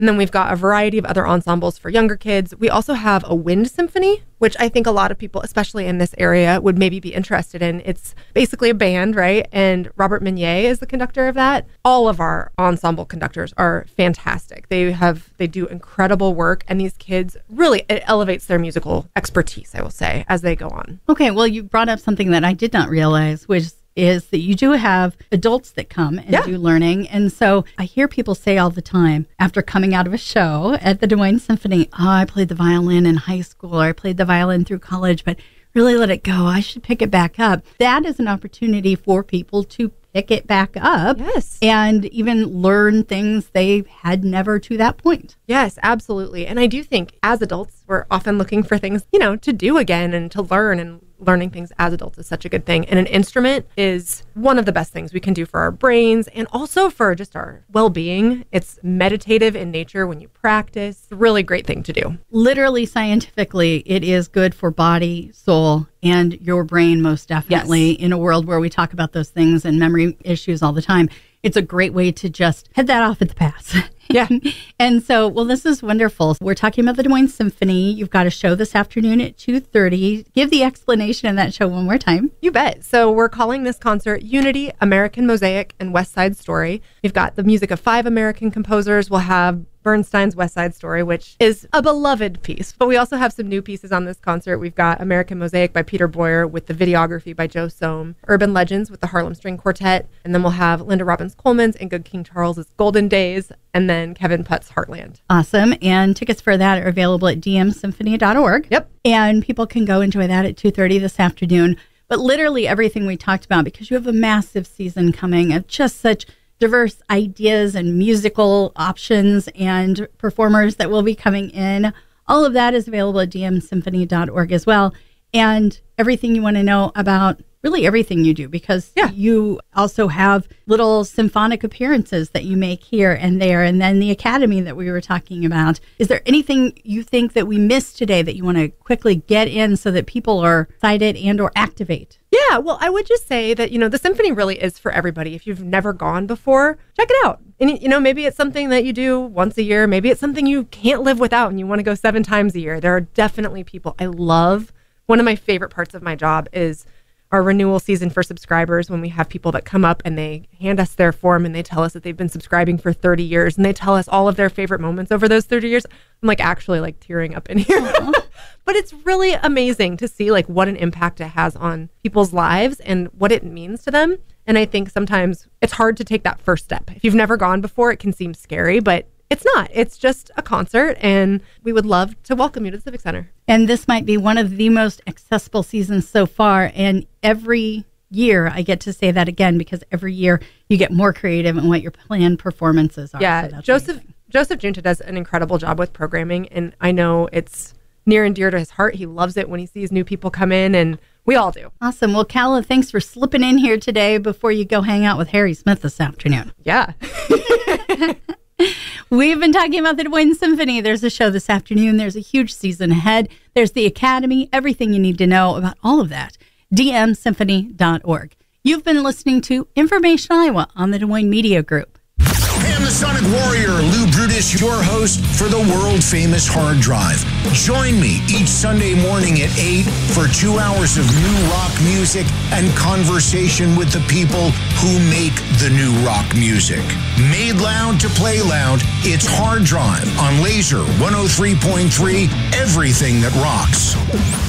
And then we've got a variety of other ensembles for younger kids. We also have a wind symphony, which I think a lot of people, especially in this area, would maybe be interested in. It's basically a band, right? And Robert Meunier is the conductor of that. All of our ensemble conductors are fantastic. They do incredible work, and these kids really, it elevates their musical expertise, I will say, as they go on. Okay, well, you brought up something that I did not realize, which is that you do have adults that come and do learning. And so I hear people say all the time after coming out of a show at the Des Moines Symphony, I played the violin in high school, or I played the violin through college, but really let it go. I should pick it back up. That is an opportunity for people to pick it back up and even learn things they had never to that point. Yes, absolutely. And I do think as adults, we're often looking for things, to do again and to learn, and learning things as adults is such a good thing. And an instrument is one of the best things we can do for our brains and also for just our well-being. It's meditative in nature when you practice. It's a really great thing to do. Literally, scientifically, it is good for body, soul, and your brain, most definitely. In a world where we talk about those things and memory issues all the time, it's a great way to just head that off at the pass. Yeah. And so, well, this is wonderful. We're talking about the Des Moines Symphony. You've got a show this afternoon at 2:30. Give the explanation of that show one more time. You bet. So we're calling this concert Unity, American Mosaic, and West Side Story. We've got the music of 5 American composers. We'll have Bernstein's West Side Story, which is a beloved piece. But we also have some new pieces on this concert. We've got American Mosaic by Peter Boyer with the videography by Joe Sohm, Urban Legends with the Harlem String Quartet, and then we'll have Linda Robbins Coleman's and Good King Charles's Golden Days, and then Kevin Putt's Heartland. Awesome. And tickets for that are available at dmsymphony.org. Yep. And people can go enjoy that at 2:30 this afternoon. But literally everything we talked about, because you have a massive season coming of just such diverse ideas and musical options and performers that will be coming in. All of that is available at dmsymphony.org as well. And everything you want to know about really everything you do, because you also have little symphonic appearances that you make here and there, and then the academy that we were talking about. Is there anything you think that we missed today that you want to quickly get in so that people are excited and or activate? Yeah, well, I would just say that, the symphony really is for everybody. If you've never gone before, check it out. And, maybe it's something that you do once a year. Maybe it's something you can't live without and you want to go 7 times a year. There are definitely people I love. One of my favorite parts of my job is our renewal season for subscribers, when we have people that come up and they hand us their form and they tell us that they've been subscribing for 30 years and they tell us all of their favorite moments over those 30 years. I'm actually tearing up in here. But it's really amazing to see what an impact it has on people's lives and what it means to them. And I think sometimes it's hard to take that first step. If you've never gone before, it can seem scary, but it's not. It's just a concert, and we would love to welcome you to the Civic Center. And this might be one of the most accessible seasons so far. And every year, I get to say that again, because every year you get more creative in what your planned performances are. Yeah, so Joseph Junta does an incredible job with programming, and I know it's near and dear to his heart. He loves it when he sees new people come in, and we all do. Awesome. Well, Calla, thanks for slipping in here today before you go hang out with Harry Smith this afternoon. Yeah. We've been talking about the Des Moines Symphony. There's a show this afternoon. There's a huge season ahead. There's the Academy, everything you need to know about all of that. dmsymphony.org. You've been listening to Information Iowa on the Des Moines Media Group. I'm the Sonic Warrior, Lou Brutus, your host for the world-famous Hard Drive. Join me each Sunday morning at 8 for 2 hours of new rock music and conversation with the people who make the new rock music. Made loud to play loud, it's Hard Drive on Laser 103.3, everything that rocks.